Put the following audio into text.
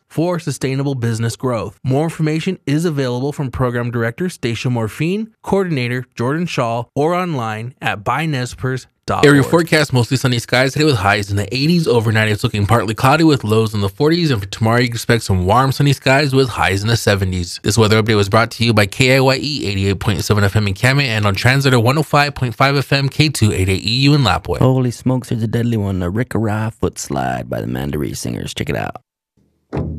for sustainable business growth. More information is available from Program Director Stacia Morphine, Coordinator Jordan Shaw, or online at bynespers.org. Area forecast, mostly sunny skies today with highs in the 80s. Overnight it's looking partly cloudy with lows in the 40s, and for tomorrow you can expect some warm sunny skies with highs in the 70s. This weather update was brought to you by KIYE 88.7 FM in Kamet and on Translator 105.5 FM K288EU in Lapwai. Holy smokes, there's a deadly one, a Rick-a-Rah foot slide by the Mandaree Singers. Check it out.